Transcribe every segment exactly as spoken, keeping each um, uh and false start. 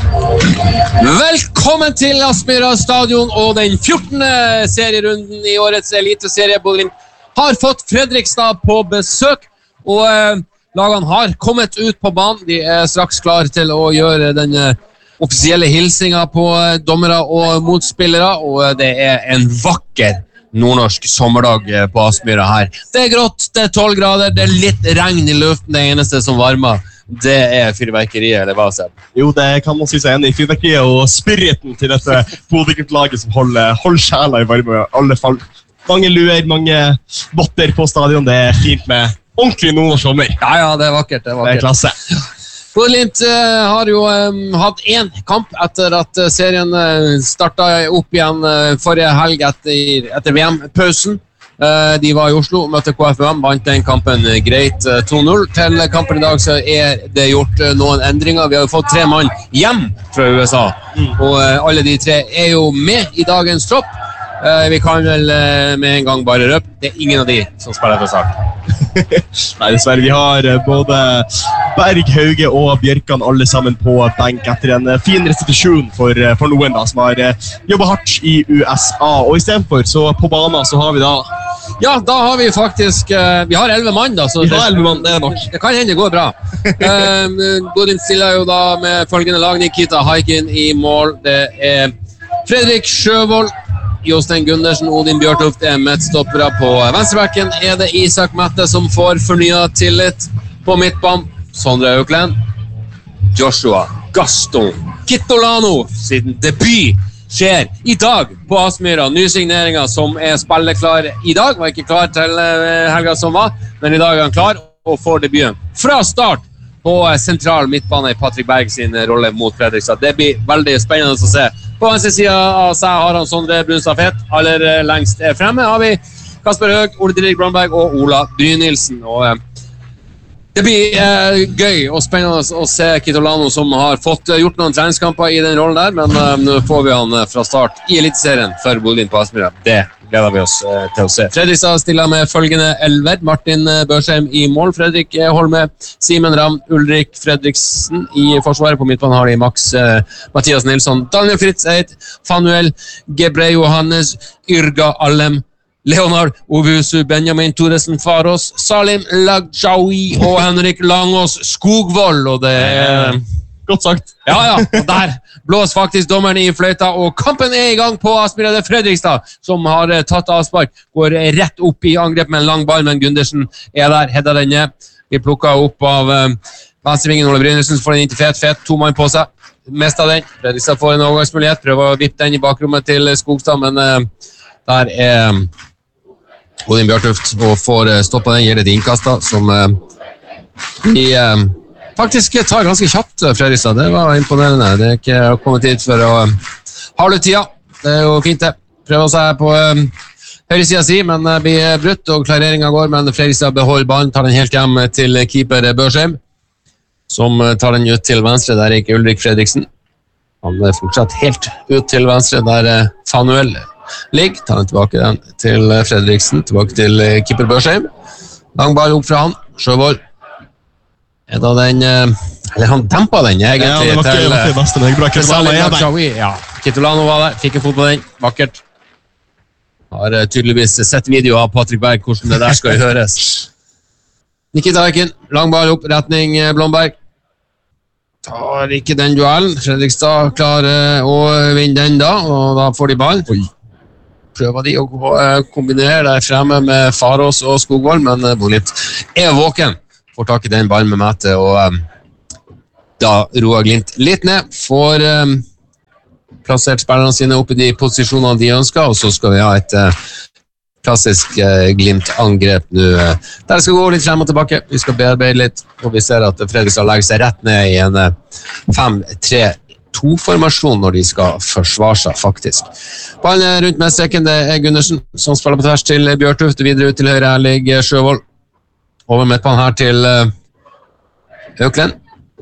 Velkommen til Aspmyra stadion og den fjortende serierunden i årets eliteserie. Bodø/Glimt har fått Fredrikstad på besøk, og eh, lagene har kommet ut på banen. De er straks klar til å gjøre den eh, offisielle hilsinga på eh, dommere og motspillere, og eh, det er en vakker nordnorsk sommerdag eh, på Aspmyra her. Det er grått, det er tolv grader, det er litt regn i luften, det eneste som varmer. Det er fyrverkeriet, eller hva, Seb? Jo, det kan man si seg enig i. Fyrverkeriet og spiriten til dette Bodø/Glimt-laget som holder, holder sjela i varme. Alle fall. Mange luer, mange botter på stadion. Det er fint med ordentlig nordnorsk sommer. Ja, ja, det er vakkert. Det er, vakkert. Det er klasse. Bodø/Glimt uh, har jo um, hatt én kamp etter at uh, serien uh, startet opp igjen uh, forrige helg etter, etter V M-pausen. Uh, de var i Oslo, møtte K F U M, vant den kampen uh, greit uh, to null. Til kampen i dag så er det gjort uh, noen endringer. Vi har jo fått tre mann hjem fra U S A, mm. og uh, alle de tre er jo med i dagens tropp. Uh, vi kan vel uh, med en gang bare røpe, det er ingen av de som spiller for start. Nei, dessverre. Vi har uh, både Berg, Hauge og Bjørkan alle sammen på benk etter en uh, fin restitusjon for, uh, for noen da, som har uh, jobbet hardt i U S A. Og i stedet for, så på banen så har vi da Ja, da har vi faktisk uh, vi har elleve mann da, så vi har elleve mann, det er nok. Det kan hende det går bra. um, Bodø stiller jo da med følgende lag: Nikita Haikin i mål. Det er Fredrik Sjøvold, Jostein Gundersen, Odin Bjørtoft er midtstoppere. På venstrebacken er det Isak Mette som får fornyet tillit. På midtbanen Sondre Auklend, Joshua Gaston Kitolano sin debut skjer i dag på Aspmyra. Nysigneringer som er spilleklar i dag. Var ikke klar til helga som var, men i dag er han klar og får debuten fra start på sentral midtbane i Patrick Berg sin rolle mot Fredrikstad. Det blir veldig spennende å se. På venstre siden av seg har han Sondre Brunstad Fett. Aller lengst fremme har vi Kasper Høg, Ole Didrik Blomberg og Ola Brynildsen. Og det blir eh, gøy og spennende å se Kitolano, som har fått gjort noen treningskamper i den rollen der, men eh, nå får vi han fra start i eliteserien for Bodø/Glimt på Aspmyra. Det gleder vi oss eh, til å se. Fredrikstad stiller med følgende elver: Martin Børsheim i mål, Fredrik Holme, Simen Ram, Ulrik Fredriksen i forsvaret. På midtbanen har de Max eh, Mathias Nilsson, Daniel Fritz Eit, Fanuel Gebre Johannes, Yrga Allem, Leonard Ovusu, Benjamin Thoresen Faros, Salim Lagjawi og Henrik Langås Skogvold. Og det er godt sagt. Ja, ja, og der blås faktisk dommeren i fløyta, og kampen er i gang på Aspmyra. Det er Fredrikstad som har tatt avspark, går rett opp i angrep med en lang ball, men Gundersen er der, hedder den ned. Vi plukket opp av uh, venstrevingen Ole Brynildsen, får den inn til Fet, Fet, to mann på seg, mest av den. Fredrikstad får en overgangsmulighet, prøver å vippe den i bakrommet til Skogstad, men uh, der er um, Odin Bjørtoft og får stoppet den, gir det til innkasta, som uh, de uh, faktisk tar ganske kjapt, Fredrikstad. Det var imponerende. Det er ikke kommet hit for å uh, halve tida. Det er jo fint det. Prøver seg på uh, høyre siden si, men uh, blir brutt, og klareringen går, men Fredrikstad beholder ballen, tar den helt hjem til keeper Børsheim, som uh, tar den ut til venstre. Der er ikke Ulrik Fredriksen. Han er fortsatt helt ut til venstre, der uh, Fanuel ligg, tar han tilbake den til Fredriksen, tilbake til keeper Børsheim. Lang ball opp fra han, Sjøvold. Er da den, eller han dempet den egentlig ja, det var ikke, til, det beste, det bra, til Salim Lagjawi. Ja, Kitolano var der, fikk en fot på den, vakkert. Har tydeligvis sett video av Patrick Berg, hvordan det der skal høres. Nikita Haikin, lang ball opp, retning Blomberg. Tar ikke den duellen. Fredrikstad klarer å vinne den da, og da får de ball. Oi. Prøver de å kombinere der fremme med Faros og Skogvold, men Bodø/Glimt er våken. Får tak i den ballen med Mette, og um, da roer Glimt litt ned. Får um, plassert spillerne sine opp i de posisjonene de ønsker, og så skal vi ha et uh, klassisk uh, Glimt-angrep nå. Uh, der skal gå litt frem og tilbake. Vi skal bearbeide litt, og vi ser at Fredrikstad legger seg rett ned i en uh, fem tre to-formasjon når de skal forsvare seg, faktisk. Ballen rundt med streken, det er Gundersen som spiller på tvers til Bjørtoft, videre ut til høyre, her ligger Sjøvold. Over midtbanen her til uh, Auklend.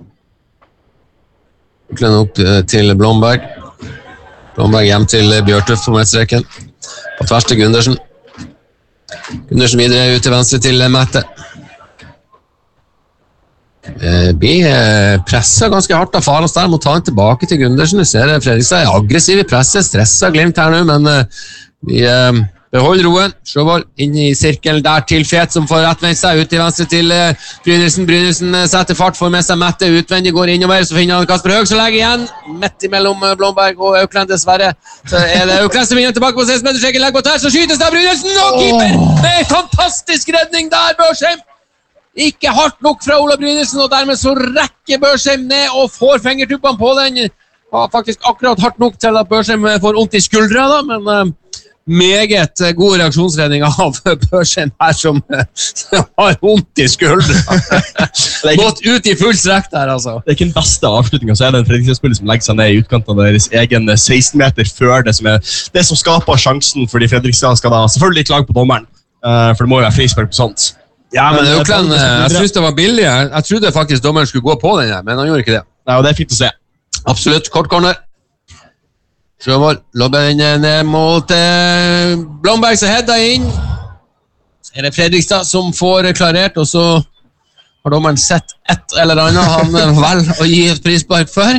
Auklend opp uh, til Blomberg. Blomberg hjem til Bjørtoft på midtstreken. På tvers til Gundersen. Gundersen videre ut til venstre til Mette. Eh, blir eh, presset ganske hardt av Faros der, må ta han tilbake til Gundersen. Du ser Fredrikstad er aggressiv i presset, stresset Glimt her nå, men eh, vi eh, beholder roen. Sjøvold inn i sirkelen der til Fet, som får rettvendt seg ut i venstre til eh, Brynildsen. Brynildsen eh, setter fart, får med seg Mette utvendig, går innover, så finner han Kasper Høg, så legger igjen, midt imellom eh, Blomberg og Aukland dessverre. Så er det Aukland som vinner tilbake på seksten meter, legger på tær, så skytes det av Brynildsen, og keeper med fantastisk redning der, Børsheim! Ikke hardt nok fra Ola Brynildsen, og dermed så rekker Børsheim ned og får fingertuppene på den. Ja, faktisk akkurat hardt nok til at Børsheim får ondt i skuldra, da, men uh, meget god reaksjonsredning av Børsheim her som uh, har ondt i skuldra. Gått ut i full strekk der, altså. Det er ikke den beste avslutningen, så er det en Fredrikstad-spiller som legger seg ned i utkanten av deres egen seksten meter før det som, er, det som skaper sjansen, fordi Fredrikstad skal da selvfølgelig klage på dommeren, uh, for det må jo være frispark på sånt. Ja, men Aukland, jeg synes det var billig. Jeg, jeg trodde faktisk dommeren skulle gå på den her, men han gjorde ikke det. Ja, og det er fint å se. Absolutt, kort corner. Sjøvold, lobber den ned mot eh, Blomberg, så header inn. Så er det Fredrikstad som får klarert, og så har dommeren sett et eller annet han vel å gi et prispark for.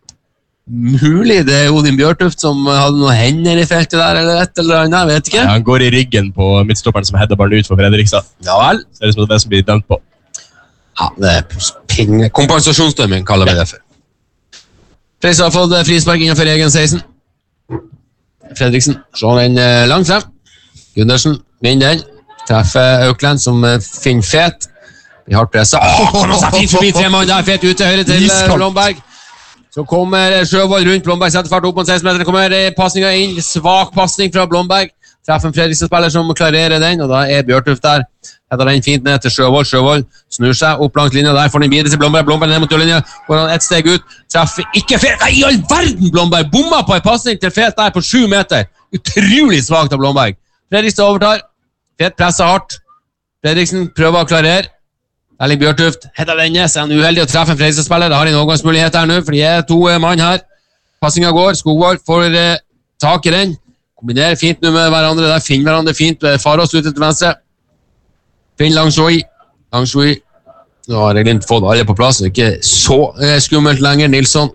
Mulig det er Odin Bjørtuft som hadde noen hender i feltet der, eller et eller annet, jeg vet ikke. Ja, han går i ryggen på midtstopperen som header ballen ut for Fredrikstad. Ja vel. Så er det som det som blir dømt på. Ja, det er ping. Kompensasjonsdømming kaller vi det for. Fredrikstad har fått frispark innenfor egen seksten. Fredriksen slår den langt frem. Gundersen vinner den. Treffer Aukland som finner Fet. Vi har presset. Åh, nå setter fint forbi tre mann der. Fet ut til høyre til Blomberg. Så kommer Sjøvold rundt, Blomberg setter fart opp mot seksten meter, kommer passningen inn, svak passning fra Blomberg, treffer en Fredrikstad-spiller som klarerer den, og da er Bjørtuft der, heter den fint ned til Sjøvold, Sjøvold snur seg opp langt linja der, får den videre til Blomberg, Blomberg ned mot dørlinja, går han et steg ut, treffer ikke Fet, nei, i all verden Blomberg, bomma på en passning til Fet der på sju meter, utrolig svagt av Blomberg, Fredrikstad overtar, Fet presser hardt, Fredriksen prøver å klarere, Erling Bjørtuft heter denne, så er han uheldig å treffe en Fredrikstad-spiller. Det har en overgangsmulighet her nå, for de er to mann her. Passingen går, Skogvold får eh, tak i den. Kombinerer fint nå med hverandre, der finner hverandre fint. Faros ute til venstre. Finn Langsjoi. Langsjoi. Nå har Glimt fått alle på plass, ikke så eh, skummelt lenger. Nilsson.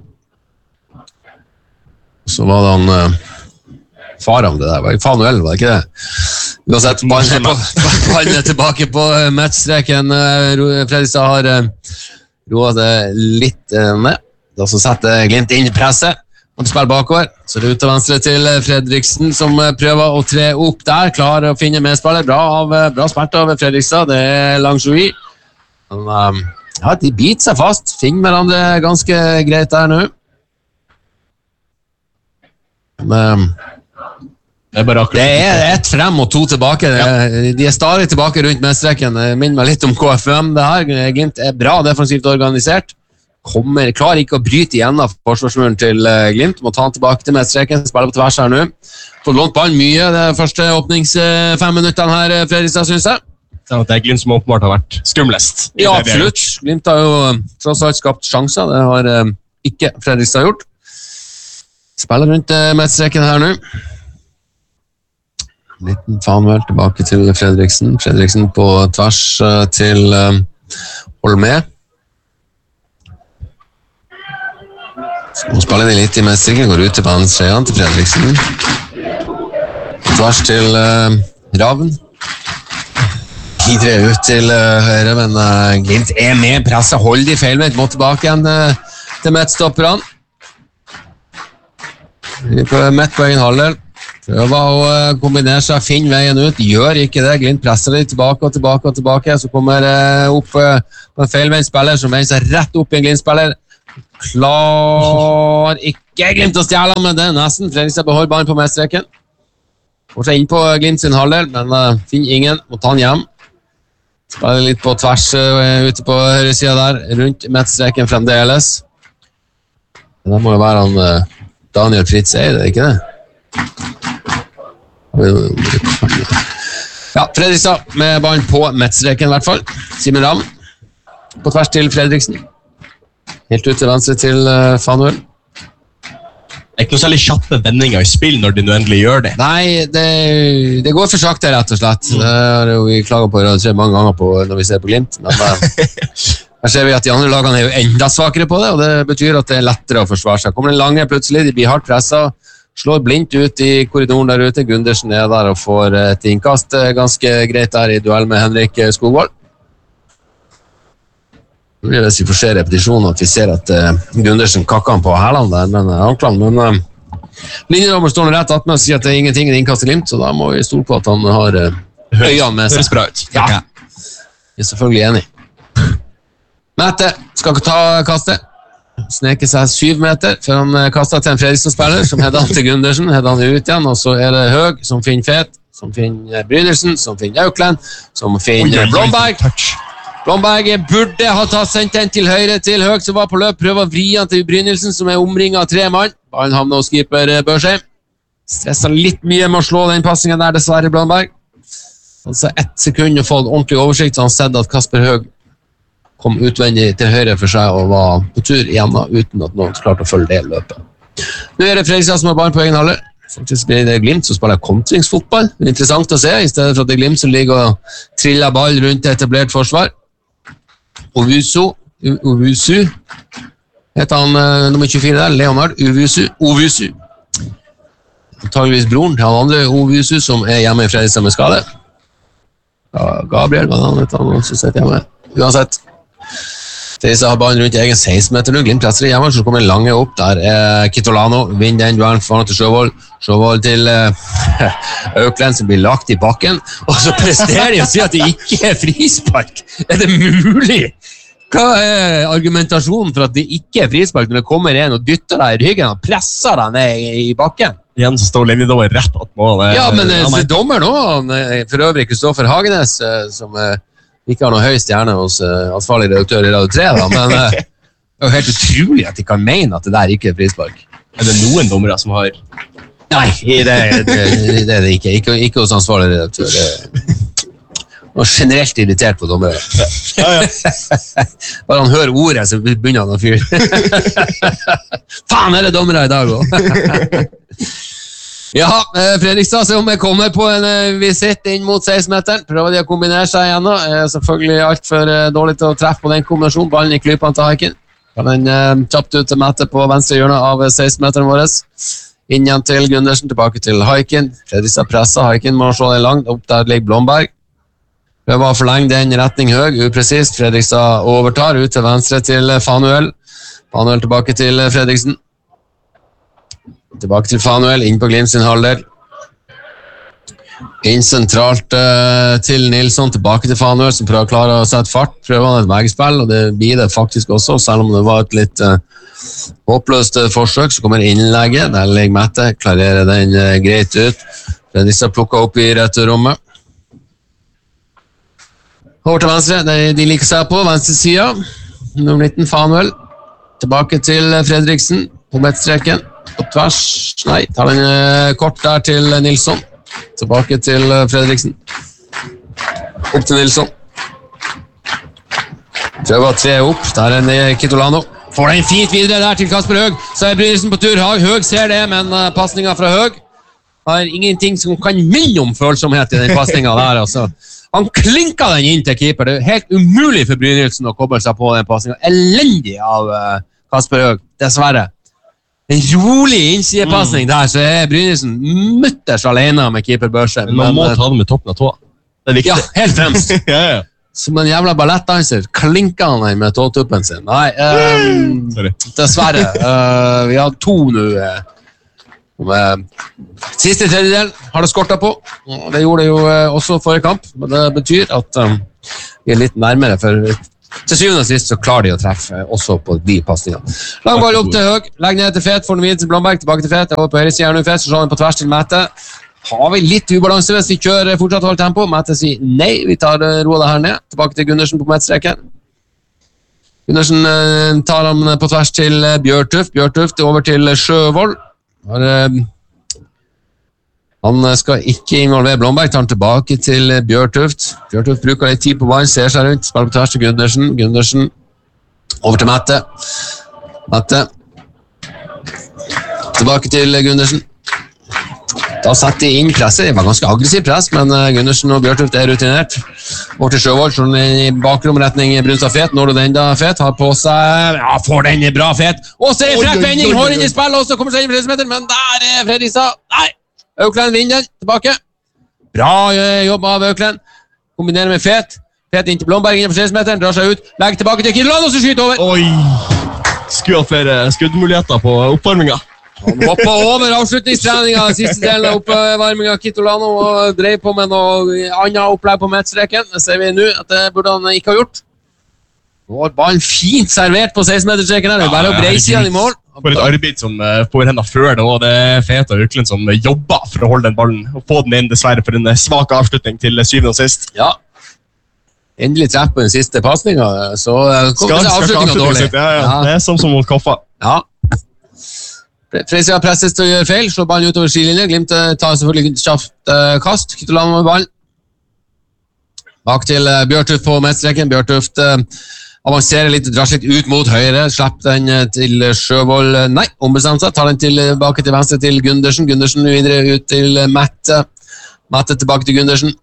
Så var det han... Eh, far om det der, var det Fanuel, var det ikke det? Uansett, ballen er tilbake på matchstreken. Fredrikstad har roet det litt ned. Da så setter Glimt inn presset. Han spiller bakover, så det er ut til venstre til Fredriksen, som prøver å tre opp der, klarer å finne medspiller. Bra, av, bra spilt av Fredrikstad, det er Langsjoi. Ja, de biter seg fast, finner hverandre ganske greit der nå. Men... Det er, det er ett frem og to tilbake. Ja. De er stadig tilbake rundt medstreken. Det minner meg litt om K F M det her. Glimt er bra defensivt organisert. Kommer, klarer ikke å bryte igjen av forsvarsmuren til Glimt. Må ta han tilbake til medstreken. Spiller på tvers her nå. Får lånt ballen mye det første åpnings fem minutterne her, Fredrikstad, synes jeg. Det er Glimt som åpenbart har vært skumlest. Ja, absolutt. Glimt har jo tross alt skapt sjanser. Det har ikke Fredrikstad gjort. Spiller rundt medstreken her nå. Liten Fanuel tilbake til Fredriksen. Fredriksen på tvers til uh, Holme. Nå spiller de litt i mestrikken, går ut til venstre til Fredriksen. På tvers til uh, Ravn. Videre ut til uh, høyre, men uh, Glimt er med. Presset holder de feilvendt, må tilbake igjen uh, til midtstopperne. Vi er på midt på egen halvdel. Prøver å kombinere seg, finne veien ut, gjør ikke det, Glimt presser det tilbake og tilbake og tilbake, så kommer det opp på en feilvendt spiller som vender seg rett opp i en Glimt-spiller. Klar ikke Glimt å stjele, men det er nesten. Fredrikstad beholder ballen på medstreken. Får seg inn på Glimt sin halvdel, men uh, finner ingen, må ta han hjem. Spiller litt på tvers uh, ute på høyre siden der, rundt medstreken fremdeles. Det må jo være han uh, Daniel Fritz Eide, ikke det? Ja, Fredrikstad med ballen på midtstreken i hvert fall. Simen Ravn på tvers til Fredriksen. Helt ut til venstre til uh, Fanuel. Det er ikke noe særlig kjappe vendinger i spill når de endelig gjør det. Nei, det, det går for sakte rett og slett. Mm. Det har jo vi klaget på det mange ganger på når vi ser på Glimt. Men, uh, Her ser vi at de andre lagene er jo enda svakere på det, og det betyr at det er lettere å forsvare seg. Kommer den lange plutselig, de blir hardt presset, slår blindt ut i korridoren der ute. Gundersen er der og får et innkast ganske greit der i duell med Henrik Skogvold. Hvis vi får se repetisjonen at vi ser at uh, Gundersen kakker han på hælene der, men uh, anklan, men uh, linjedommer står rett at med og sier at det er ingenting i innkast til Glimt, så da må vi stole på at han har uh, øynene med seg. Høres bra ut. Ja, jeg er selvfølgelig enig. Mette skal ikke ta kastet. Sneker seg syv meter før han uh, kastet til en Fredrikstad-spiller, som hedder han til Gundersen, hedder han ut igjen, og så er det Høg som finner Fet, som finner Brynildsen, som finner Aukland, som finner Blomberg. Blomberg burde ha tatt sendt den til høyre til Høg, som var på løp, prøver å vri han til Brynildsen, som er omringet av tre mann. Han havner hos keeper Børsheim. Stresset litt mye med å slå den passingen der, dessverre, Blomberg. Altså ett sekund og fått ordentlig oversikt, så han sett at Kasper Høg kom utvendig til høyre for seg og var på tur igjen, uten at noen klarte å følge det løpet. Nå er det Fredrikstad som har barn på egen halvdel. Faktisk blir det Glimt som spiller kontringsfotball. Det er interessant å se, i stedet for at det er Glimt som ligger og triller ball rundt etablert forsvar. Ovusu, Ovusu, heter han uh, nummer tjuefire der, Leonard Ovusu, Ovusu. Antageligvis broren til han andre Ovusu som er hjemme i Fredrikstad med skade. Ja, Gabriel, hva han heter han som sitter hjemme. Uansett. Fredrikstad har ballen rundt egen seksten meter nå, Glimt presser hjemme, så kommer lange opp, der er Kitolano, vinner den duellen foran til Sjøvold, Sjøvold til uh, Aukland som blir lagt i bakken, og så presterer de å si at det ikke er frispark. Er det mulig? Hva er argumentasjonen for at det ikke er frispark når det kommer en og dytter deg i ryggen og presser deg ned i bakken? Igjen så står linjedommer rett at målet. Ja, men uh, dommer nå, for øvrig Kristoffer Hagenes, uh, som uh, ikke har noe høy stjerne hos uh, ansvarlig redaktør i Radio tre, da, men uh, det er jo helt utrolig at de kan mene at det der ikke er frispark. Er det noen dommere som har... Nei, det, det, det, det er det ikke. Ikke, ikke hos ansvarlig redaktør. Det og generelt irritert på dommere. Ja, ja. Bare han hører ordet, så begynner han å fyre. Faen, er det dommere i dag også? Ja, Fredrikstad som kommer på en visitt inn mot seksten-meteren. Prøver de å kombinere seg igjen nå. Selvfølgelig alt for dårlig til å treffe på den kombinasjonen. Ballen i klypene til Haikin. Den kjapt ut til Mette på venstre hjørne av seksten-meteren vår. Inn igjen til Gundersen, tilbake til Haikin. Fredrikstad presser, Haikin må slå den langt. Opp der ligger Blomberg. Prøver å forlenge den retning Høg, upresist. Fredrikstad overtar ut til venstre til Fanuel. Fanuel tilbake til Fredriksen. Tilbake til Fanuel, inn på Glimt sin halvdel. Inn sentralt uh, til Nilsson, tilbake til Fanuel, som prøver å klare å sette fart. Prøver han et vegspill, og det blir det faktisk også, selv om det var et litt uh, håpløst uh, forsøk. Så kommer innlegget, der ligger Mette, klarerer den uh, greit ut. Fredrikstad plukker opp i returrommet. Over til venstre, de, de liker seg på venstre siden. Nummer nitten, Fanuel. Tilbake til Fredriksen, på midtstreken. På tvers, nei, tar den uh, kort der til Nilsson. Tilbake til uh, Fredriksen. Opp til Nilsson. Prøver å tre opp, der er det Kitolano. Får den fint videre der til Kasper Høg. Så er Brynildsen på tur, Høg ser det, men uh, passningen fra Høg har ingenting som kan minne om følsomhet i den passningen der, altså. Han klinka den inn til keeper. Det er helt umulig for Brynildsen å koble seg på den passningen. Elendig av uh, Kasper Høg, dessverre. En rolig innsidepassning der, så er Brynildsen mutters alene med keeper Børsheim. Men man må ta det med toppen av tåa. Det er viktig. Ja, helt fremst. Ja, ja. Som en jævla ballettdanser, klinka han den med tåtuppen sin. Nei, um, dessverre. Uh, vi har to nå. Uh, Med siste tredjedel har det skortet på. Det gjorde det jo også forrige kamp, men det betyr at um, vi er litt nærmere, for til syvende og sist så klarer de å treffe også på de passningene. Lang ball opp til Høg, legg ned til Fet, får den videre til Blomberg, tilbake til Fet, over på høyre siden nå Fet, så slår han på tvers til Mette. Har vi litt ubalanse hvis vi kjører fortsatt holdt tempo? Mette sier nei, vi tar roa det her ned, tilbake til Gundersen på midtstreken. Gundersen uh, tar ham på tvers til Bjørtuft, Bjørtuft over til Sjøvold. Har, uh, han skal ikke involvere Blomberg, tar han tilbake til Bjørtuft. Bjørtuft bruker litt tid på vann, ser seg rundt, spiller på tvers til Gundersen. Gundersen over til Mette. Mette tilbake til Gundersen. Da satt de inn presset, det var ganske aggressiv press, men Gundersen og Bjørtuft er rutinert. Bort til Sjøvold, slår den i bakromretning Brunstad Fet, når du den da Fet, har på seg, ja, får den i bra Fet, og så er frekk vending, har den i spill, og så kommer seg inn Fredriksmeter, men der er Fredrikstad, nei, Auklend vinner, tilbake. Bra jobb av Auklend, kombinerer med Fet, Fet inn til Blomberg, inn på Fredriksmeteren, drar seg ut, legger tilbake til Kideland, og så skyter over. Oi, skulle ha flere skuddmuligheter på oppvarminga. Han hoppet over avslutningstreningen, siste delen av oppvarmingen av Kitolano, og drev på med noe annet opplegg på mettstreken. Det ser vi nå at det burde han ikke ha gjort. Nå var ballen fint servert på seksten-meterstreken her, det er bare å breise igjen i mål. For et arbeid som uh, får henne før det, og det er Fet og Auklend som jobber for å holde den ballen, og få den inn dessverre for en svak avslutning til syvende og sist. Ja. Endelig treff på den siste passningen, så uh, kommer det avslutningen dårlig. Ja, ja. Ja. Det er som som mot Koffa. Ja. Freisia presses til å gjøre feil, slår ballen utover skilinje, Glimt tar selvfølgelig kjapt uh, kast, Kitolano med ballen. Bak til uh, Bjørtuft på mettstreken, Bjørtuft uh, avanserer litt, drar seg litt ut mot høyre, slipper den uh, til Sjøvold, uh, nei, ombestemt seg, tar den tilbake til venstre til Gundersen, Gundersen videre ut til uh, Mette, Mette tilbake til Gundersen.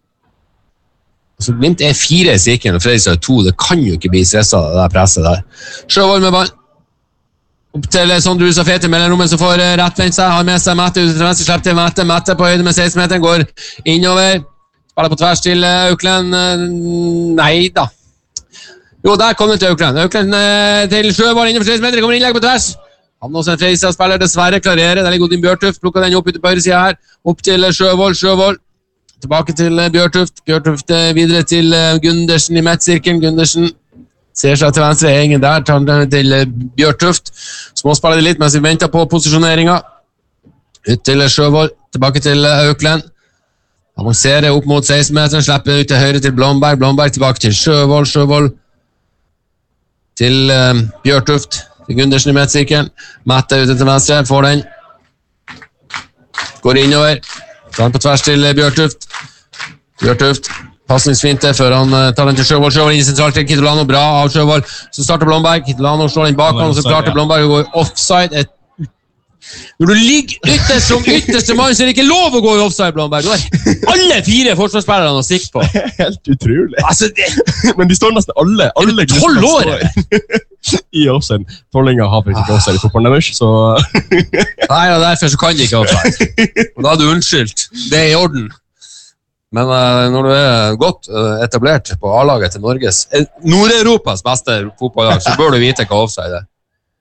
Så Glimt er fire i sirkelen, og Freisia er to, det kan jo ikke bli stresset av det der presset der. Sjøvold med ballen. Opp til Sondre Husa Fet i mellomrommet som får rettvendt seg, har med seg Mette ut til venstre, slipper til Mette, Mette på høyde med seksten-meteren, går innover, spiller på tvers til Auklend, nei da. Jo, der kom den til Auklend, Auklend til Sjøvold innenfor seksten-meteren, kommer innlegg på tvers. Han også en Freisia-spiller, dessverre klarerer, der ligger Odin Bjørtuft, plukker den opp ut på høyre siden her, opp til Sjøvold, Sjøvold, tilbake til Bjørtuft, Bjørtuft videre til Gundersen i mettsirkelen, Gundersen ser seg til venstre, er ingen der, tar den til Bjørtuft, småspiller det litt mens vi venter på posisjoneringen, ut til Sjøvold, tilbake til Auklend, avanserer opp mot seksten-meteren, slipper ut til høyre til Blomberg, Blomberg tilbake til Sjøvold, Sjøvold til uh, Bjørtuft, til Gundersen i mettsirkelen, Mette ut til venstre, får den, går innover, tar den på tvers til Bjørtuft, Bjørtuft, passningsfinte før han uh, tar den til Sjøvold, Sjøvold inn i sentralt til Kitolano, bra av Sjøvold, så starter Blomberg, Kitolano slår inn bak han, og så klarte Blomberg å gå i offside. Et... Når du ligger ytterst som ytterste mann, så er det ikke lov å gå i offside, Blomberg. Du har alle fire forsvarsspillerne å sikte på. Helt utrolig. Altså, det... Men de står nesten alle, alle tolv år! I offside. Tollinger har faktisk ikke offside i fotballen deres, så... Nei, og derfor så kan de ikke offside. Og da er du unnskyldt. Det er i orden. Men uh, når du er godt uh, etablert på A-laget til Norges, uh, Nord-Europas beste fotballag, så bør du vite hva offside er.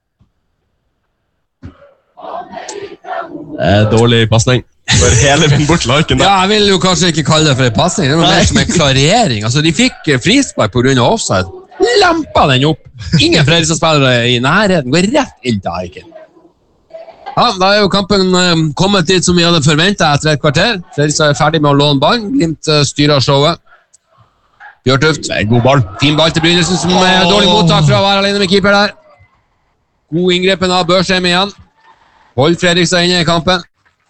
Det er dårlig passning. For hele min bort larken. Ja, jeg vil jo kanskje ikke kalle det for en passning, det var mer som en klarering. Altså, de fikk frispark på grunn av offside. Lempa den opp. Ingen Fredrikstad-spillere i nærheten, går rett inn til Haiken. Ja, da er jo kampen uh, kommet dit som vi hadde forventet etter et kvarter. Fredrikstad er ferdig med å låne ball. Glimt uh, styrer showet. Bjørtuft. God ball. Fin ball til Brynildsen som er oh. dårlig mottak fra å være alene med keeper der. God inngrepen av Børsheim igjen. Hold Fredrikstad inne i kampen.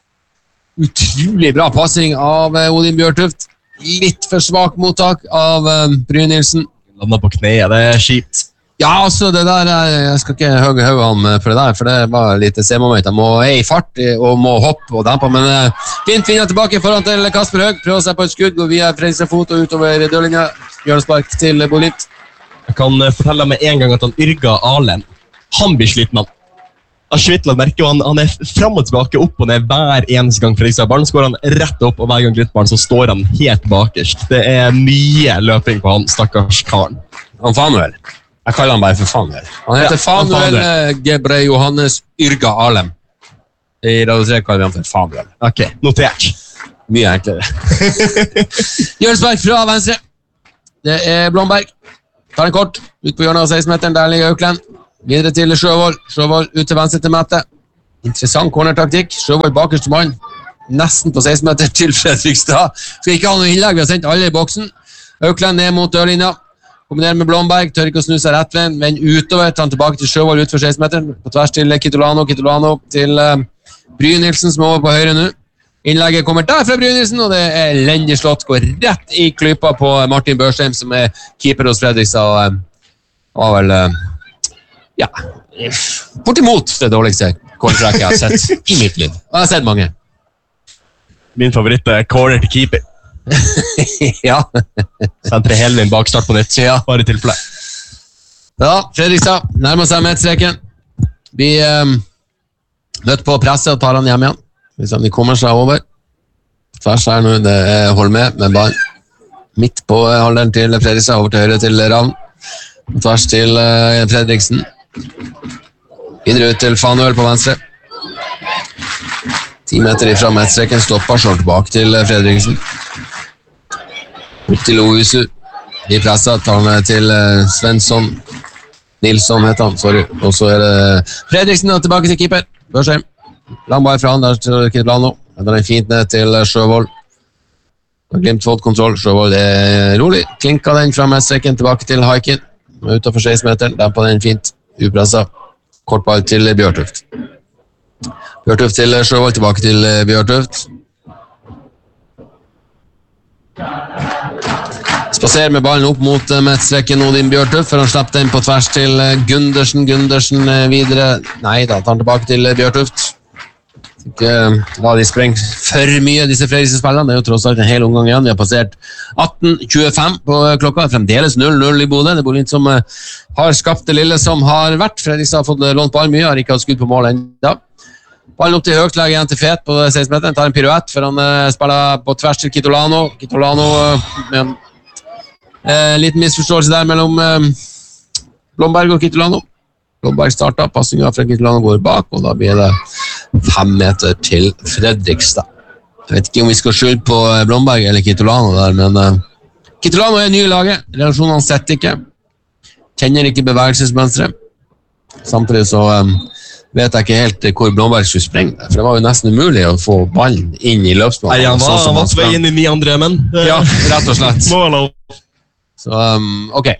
Utrolig bra passing av uh, Odin Bjørtuft. Litt for svak mottak av uh, Brynildsen. Landet på kneet, det er kjipt. Ja, altså det der, jeg skal ikke høye høye ham for det der, for det var litt C-moment. Jeg må er i fart og må hoppe og dempe, men uh, fint finner tilbake foran til Kasper Høg, prøver seg på et skudd, går via Fredrikstad fot og utover dørlinja, hjørnespark til Bolint. Jeg kan uh, fortelle med en gang at han Yrga Alen, han blir sliten han. Han Svitland merker jo, han, han er frem og tilbake opp og ned hver eneste gang Fredrikstad ballen, så går han rett opp, og hver gang Glimt-ballen så står han helt bakerst. Det er mye løping på han, stakkars karen. Han Fanuel. Jeg kaller han bare for Fanuel. Han heter ja, Fanuel uh, Gebre Johannes Yrga Alem. I Radio tre kaller vi han for Fanuel. Ok, notert. Mye enklere. Hjørnespark fra venstre. Det er Blomberg. Tar en kort, ut på hjørnet av seksten-meteren, der ligger Auklend. Videre til Sjøvold. Sjøvold ut til venstre til Mette. Interessant cornertaktikk. Sjøvold bakerste mann. Nesten på seksten-meter til Fredrikstad. Skal ikke ha noe innlegg, vi har sendt alle i boksen. Auklend ned mot dørlinja. Kombinerer med Blomberg, tør ikke å snu seg rett ved, men utover, tar han tilbake til Sjøvold ut for seksten-meteren, på tvers til Kitolano, Kitolano til uh, Brynildsen som er over på høyre nå. Innlegget kommer der fra Brynildsen, og det er elendig slått, går rett i klypa på Martin Børsheim, som er keeper hos Fredrikstad, og var vel, uh, ja, bortimot det dårligste kortrekket jeg har sett i mitt liv. Jeg har sett mange. Min favoritt er corner til keeper. Ja. Sentre hele din bak, start på nytt. Ja. Bare i tilfelle. Ja, Fredrikstad nærmer seg midtstreken. Vi um, nødt på å presse og tar han hjem igjen. Hvis han kommer seg over. Tvers her nå, det er Holme med ball. Midt på holderen til Fredrikstad, over til høyre til Ravn. Tvers til uh, Fredriksen. Videre ut til Fanuel på venstre. Ti meter ifra midtstreken, stopper, slår tilbake til Fredriksen. Ut til Ohusu. De presser, tar han til uh, Svensson. Nilsson heter han, sorry. Og så er det Fredriksen og tilbake til keeper. Børsheim. Lang ball fra han der til Kitlano. Det er fint ned til Sjøvold. Glimt fått kontroll. Sjøvold er rolig. Klinker den fra midtstreken tilbake til Haikin. Utenfor seksten meter. Demper den fint. Upresset. Kortball til Bjørtuft. Bjørtuft til Sjøvold. Tilbake til Bjørtuft. Spaserer med ballen opp mot midtstreken Odin Bjørtuft, for han slipper den på tvers til Gundersen. Gundersen videre. Nei, da tar han tilbake til Bjørtuft. Ikke la de sprenge for mye, disse Fredrikstad-spillerne. Det er jo tross alt en hel omgang igjen. Vi har passert atten tjuefem på klokka. Fremdeles null null i Bodø. Det er Bodø som har skapt det lille som har vært. Fredrikstad har fått lånt ball mye, har ikke hatt skudd på mål enda. Ballen opp til høyt lag igjen til Fet på seksten meter. Han tar en piruett, for han spiller på tvers til Kitolano. Kitolano med en Eh, liten misforståelse der mellom eh, Blomberg og Kitolano. Blomberg startet, passingen fra Kitolano går bak, og da blir det fem meter til Fredrikstad. Jeg vet ikke om vi skal skylde på Blomberg eller Kitolano der, men eh, Kitolano er ny i laget. Relasjonene setter ikke. Kjenner ikke bevegelsesmønstre. Samtidig så eh, vet jeg ikke helt hvor Blomberg skulle sprenge det, for det var jo nesten umulig å få ballen inn i løpsbanen. Nei, han var, han var svei inn i ni andre, men ja, rett og slett. Må lov. Så, um, ok.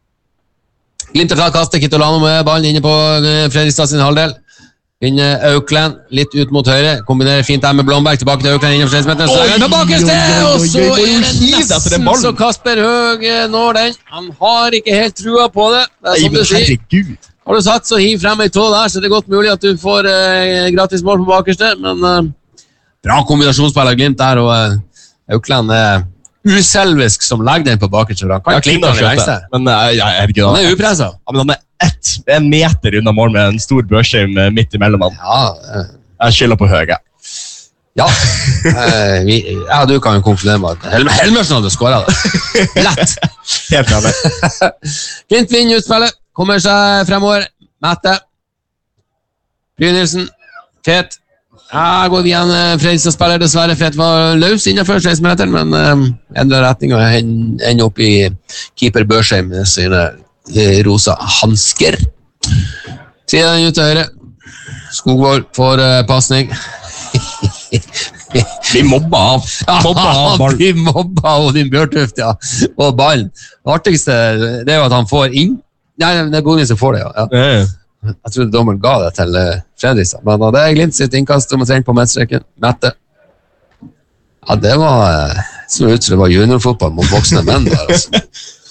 Glimt fra kastet, Kitolano med ballen inne på Fredrikstad sin halvdel. Vinner Aukland, litt ut mot høyre. Kombinerer fint der med Blomberg, tilbake til Aukland innenfor seksten meter. Tilbake sted, og så er det nesten så Kasper Høeg når den. Han har ikke helt trua på det. Det er som du sier. Har du satt så hiv frem i tå der, så det er godt mulig at du får eh, gratis mål på bakerste, men eh, bra kombinasjonsspiller Glimt der, og eh, Aukland er eh, uselvisk som legger den på bakerste. Han kan klinke den i lengste. Men jeg, jeg, jeg, jeg, han er upresset. Ja, men han er ett, en meter unna mål med en stor børsheim midt imellom han. Ja, eh. Jeg skylder på Høge. Ja, eh, vi, ja, du kan jo konkludere med at Hel Helmersen hadde skåret det. Lett. Helt bra det. Glimt vinner utspillet. Kommer seg fremover. Mette. Brynildsen. Fet. Ja, går vi igjen. Fredrikstad spiller dessverre. Fet var løs innenfor seksten meter, men um, endrer retning og ender opp i keeper Børsheim med sine uh, rosa hansker. Tida den ut til høyre. Skogvold får uh, passning. Vi mobba av. Mobba av ballen. Vi mobba av Odin Bjørtuft, ja. Og ballen. Det artigste det er jo at han får inn. Nei, det er Godin som får det, ja. ja. Jeg trodde dommeren ga det til Fredrikstad, men det er Glimt sitt innkast om å trenge på midtstreken. Mette. Ja, det var så ut som det var juniorfotball mot voksne menn der, altså.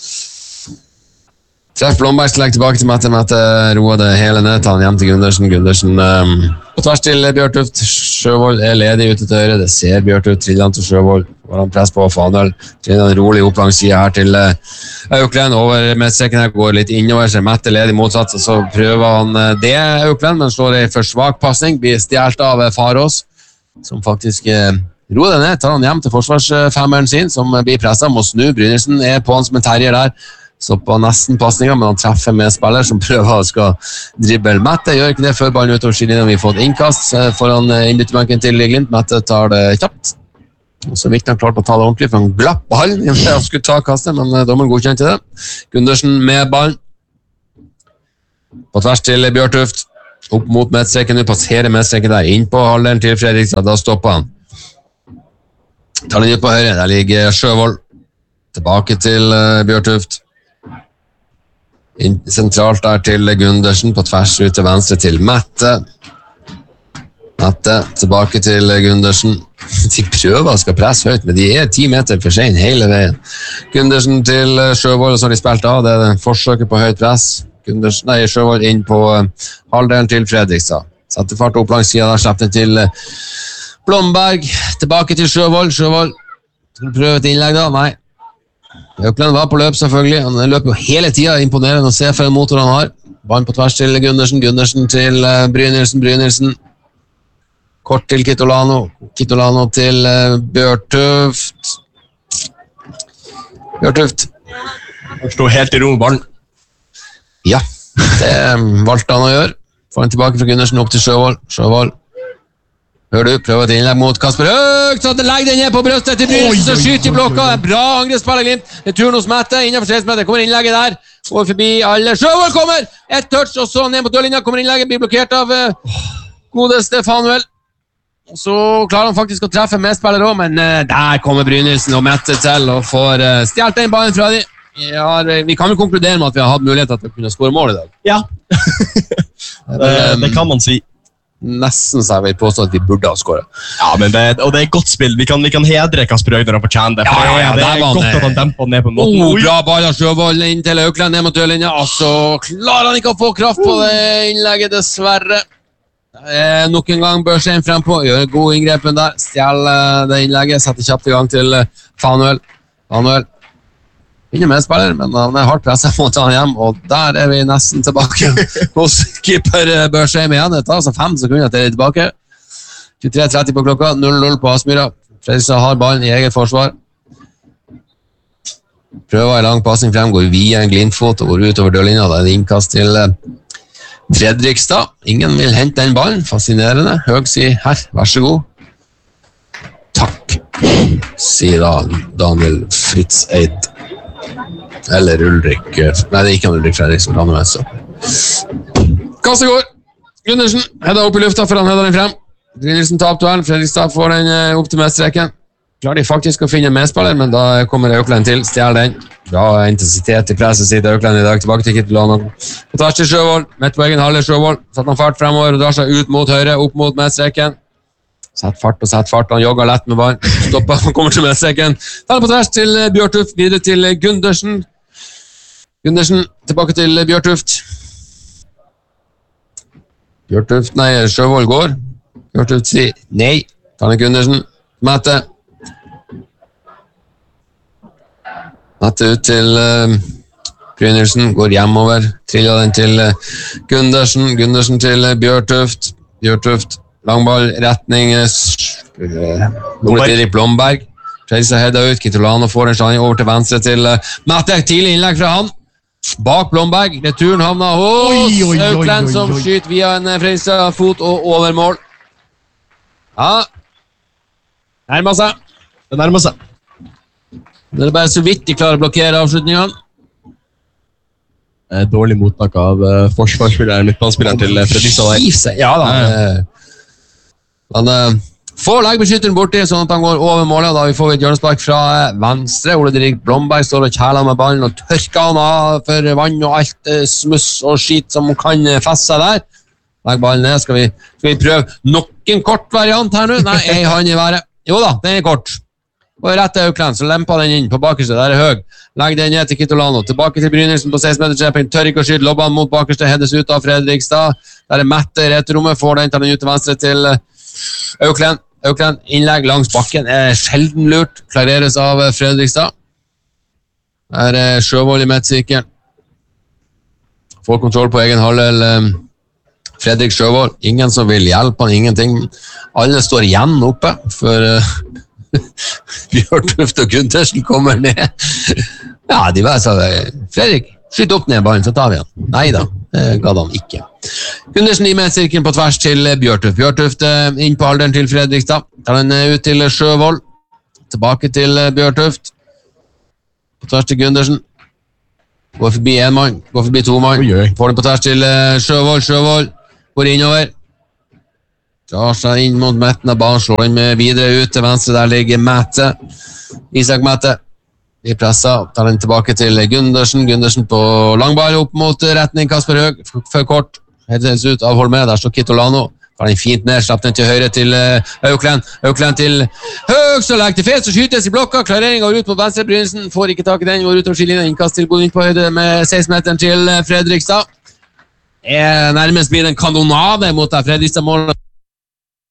Treff Blomberg legger tilbake til Mette. Mette roer det hele ned, tar han hjem til Gundersen. Gundersen um, på tvers til Bjørtuft. Sjøvold er ledig ute til høyre. Det ser Bjørtuft. Triller han til Sjøvold. Var han press på Fanuel. Triller han rolig opp langs siden her til uh, Aukland. Over med streken her går litt innover seg. Mette ledig motsatt, og så prøver han uh, det Aukland, men slår en for svak passning. Blir stjert av uh, Farås, som faktisk uh, roer det ned. Tar han hjem til forsvarsfemmeren sin, som uh, blir presset. Må snu. Brynildsen er på han som en terrier der. Så på nesten passninger, men han treffer med spiller som prøver å skal dribble. Mette gjør ikke det før ballen utover skillinjen. Vi har fått innkast foran innbytterbenken til Glimt. Mette tar det kjapt. Og så viktig han klart å ta det ordentlig, for han glapp ballen. Han skulle ta kastet, men dommeren godkjente det. Gundersen med ballen. På tvers til Bjørtuft. Opp mot midtstreken. Nu passerer midtstreken der. Inn på halvdelen til Fredrikstad. Da stopper han. Tar den ut på høyre. Der ligger Sjøvold. Tilbake til Bjørtuft. Sentralt der til Gundersen, på tvers ut til venstre til Mette. Mette tilbake til Gundersen. De prøver å skal presse høyt, men de er ti meter for sent hele veien. Gundersen til Sjøvold, og så har de spilt av. Det er forsøket på høyt press. Gundersen, nei, Sjøvold inn på halvdelen til Fredrikstad. Setter fart opp langs siden, der slipper den til Blomberg, tilbake til Sjøvold. Sjøvold, skal du prøve et innlegg da? Nei. Økland var på løp selvfølgelig, han løper jo hele tiden, imponerende å se for en motor han har. Ballen på tvers til Gundersen, Gundersen til uh, Brynildsen, Brynildsen. Kort til Kitolano, Kitolano til uh, Bjørtuft. Bjørtuft. Han står helt i ro med ballen. Ja, det valgte han å gjøre. Får han tilbake fra Gundersen opp til Sjøvold. Sjøvold. Hør du, prøver et innlegg mot Kasper Høg, så at det legger den ned på brøstet til Brynildsen, så skyter i blokka. Bra angrepsspill av Glimt. Det er turen hos Mette, innenfor seksten meter. Kommer innlegget der. Går forbi alle. Sjøvold kommer! Et touch, og så ned på dørlinja. Kommer innlegget, blir blokkert av uh, godeste Fanuel. Så klarer han faktisk å treffe medspiller også, men uh, der kommer Brynildsen og Mette til og får uh, stjert den ballen fra dem. Ja, vi kan jo konkludere med at vi har hatt mulighet til å kunne skåre mål i dag. Ja, det, det kan man si. Nesten så jeg vil påstå at vi burde ha skåret. Ja, men det, og det er godt spill. Vi kan, vi kan hedre Kasper Høg når han fortjener det. For ja, ja, ja, det er godt at han demper ned på en måte. Oh, bra ball av Sjøvold inn til Økland, ned mot dørlinja. Altså, klarer han ikke å få kraft på det innlegget, dessverre. Eh, nok en gang Børstein frem på, gjør god inngrepen der. Stjel det innlegget, setter kjapt i gang til Fanuel. Fanuel. Ikke medspiller, men han er hardt presset mot han hjem, og der er vi nesten tilbake hos keeper Børsheim igjen. Det tar altså fem sekunder til det er tilbake. tjuetre tretti på klokka, null null på Aspmyra. Fredrikstad har ballen i eget forsvar. Prøver en lang passing frem, går via en glintfot og går ut over dørlinja. Da er det innkast til Fredrikstad. Ingen vil hente den ballen, fascinerende. Høg sier her, vær så god. Takk, sier da Daniel Fritz Eid. Eller Ulrik. Nei, det er ikke Ulrik Fredriksen. Kastet går. Gundersen hedder opp i lufta for han hedder den frem. Brynildsen tar opp duellen. Fredrikstad får den opp til mestreken. Klarer de faktisk å finne en medspiller, men da kommer Økland til. Stjel den. Bra intensitet i presset sitt Økland i dag. Tilbake til Kitolano. På tvers til Sjøvold. Midt på egen halve Sjøvold. Satt han fart fremover og drar seg ut mot høyre, opp mot mestreken. Sett fart og sett fart, han jogger lett med ballen. Stopper, han kommer til mestreken. Tar på tvers til Bjørtuft, videre til Gundersen. Gundersen, tilbake til Bjørtuft. Bjørtuft, nei, Sjøvold går. Bjørtuft sier nei. Tar den Gundersen. Mette. Mette ut til uh, Brynildsen, går hjemover. Triller den til uh, Gundersen. Gundersen til uh, Bjørtuft. Bjørtuft. Langball, retning Blomberg. Blomberg. Fredrikstad header ut, Kitolano får en sjanse over til venstre til uh, Mette, tidlig innlegg fra han. Bak Blomberg, returen havner hos Økland som skyter via en Fredrikstad-fot og over mål. Ja, nærmer seg. Det nærmer seg. Det er bare så vidt de klarer å blokkere avslutningene. Dårlig mottak av uh, forsvarsspilleren, midtbanespilleren til uh, Fredrikstad. Ja da, ja. Han uh, får leggbeskytteren borti, sånn at han går over målet. Da vi får et hjørnespark fra uh, venstre. Ole Dirk Blomberg står og kjæler med ballen og tørker han av for vann og alt uh, smuss og skit som kan uh, feste seg der. Legg ballen ned. Skal vi, skal vi prøve nok en kort variant her nå? Nei, jeg har den i været. Jo da, den er kort. Og rett til Økland, så lemper den inn på bakerste. Der er Høg. Legg den ned til Kitolano. Tilbake til Brynildsen på seksten meter trepping. Tør ikke å skyte. Lobber han mot bakerste. Hedes ut av Fredrikstad. Der er Mette i returrommet. Får den, tar den ut til venstre til Økland. Økland, innlegg langs bakken. Er sjelden lurt. Klareres av Fredrikstad. Der er Sjøvold i midtsirkelen. Får kontroll på egen halvdel. Fredrik Sjøvold. Ingen som vil hjelpe han, ingenting. Alle står igjen oppe for Bjørtuft og Gundersen kommer ned. Ja, de var så Fredrik, skyt opp ned ballen, så tar vi han. Neida, det gadd han ikke. Gundersen i med sirkelen på tvers til Bjørtuft. Bjørtuft inn på alderen til Fredrikstad. Tar den ut til Sjøvold. Tilbake til Bjørtuft. På tvers til Gundersen. Går forbi en mann, går forbi to mann. Får den på tvers til Sjøvold. Sjøvold går innover. Drar seg inn mot midten av banen, slår den med videre ut til venstre, der ligger Mette. Isak Mette. De presser, tar den tilbake til Gundersen. Gundersen på langball opp mot retning Kasper Høg, for kort. Hedes ut av Holme, der står Kitolano. Tar den fint ned, slapp den til høyre til Økland. Økland til Høg, så legger til fet, så skytes i blokka. Klarering går ut på venstre, Brynildsen får ikke tak i den, går ut over skillinjen, innkast til Bodin på høyde med seksten meteren til Fredrikstad. Er nærmest blir en kanonade mot Fredrikstad-målet.